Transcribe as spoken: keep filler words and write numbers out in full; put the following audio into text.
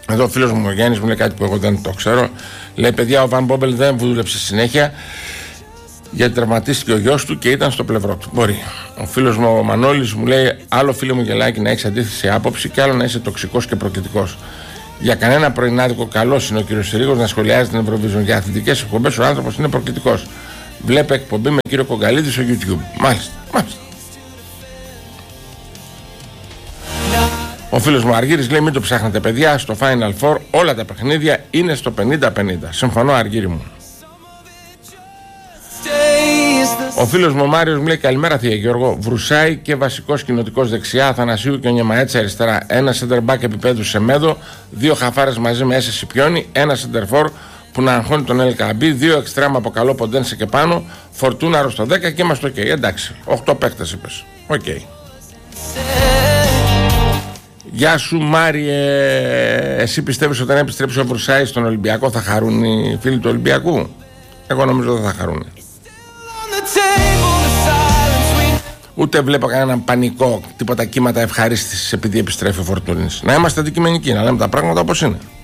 Εδώ ο φίλος μου ο Γιάννης μου λέει κάτι που εγώ δεν το ξέρω. Λέει: παιδιά, ο Βαν Μπόμπελ δεν δούλεψε συνέχεια γιατί τραυματίστηκε ο γιος του και ήταν στο πλευρό του. Μπορεί. Ο φίλος μου ο Μανώλης μου λέει: άλλο φίλο μου Γελάκη να έχει αντίθεση άποψη και άλλο να είσαι τοξικός και προκλητικός. Για κανένα πρωινάδικο καλός είναι ο κύριος Συρίγος να σχολιάζει την Ευρωβίζον. Για αθλητικές εκπομπές ο άνθρωπος είναι προκλητικός. Βλέπε εκπομπή με κύριο Κογκαλίδη στο YouTube. Μάλιστα, μάλιστα. Ο φίλος μου Αργύρης λέει: μην το ψάχνετε παιδιά, στο Final Four όλα τα παιχνίδια είναι στο πενήντα πενήντα. Συμφωνώ, Αργύρη μου. Ο φίλος μου ο Μάριος μου λέει: καλημέρα θεία Γιώργο. Βρουσάη και βασικός κοινοτικός δεξιά, Αθανασίου και ο Νιαμαέτσα αριστερά. Ένα center back επίπεδου Σεμέδο, δύο χαφάρες μαζί με Έσε Σιπιόνι, ένα center for που να αγχώνει τον Ελκαμπή, δύο εξτρέμα από καλό Ποντένσε και πάνω, Φορτούναρο στο δέκα και είμαστε οκ. Okay. Εντάξει, οκτώ παίκτες είπες. Οκ. Okay. Γεια σου Μάριε. Εσύ πιστεύεις όταν επιστρέψει ο Βρουσάη στον Ολυμπιακό θα χαρούν οι φίλοι του Ολυμπιακού? Εγώ νομίζω δεν θα χαρούν. Ούτε βλέπω κανέναν πανικό, τίποτα κύματα ευχαρίστησης επειδή επιστρέφει ο Φορτούνης. Να είμαστε αντικειμενικοί, να λέμε τα πράγματα όπως είναι.